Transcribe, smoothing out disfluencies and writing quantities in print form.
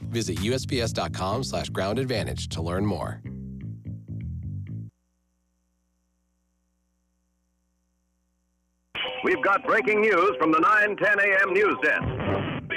Visit usps.com/groundadvantage to learn more. We've got breaking news from the 9:10 a.m. news desk.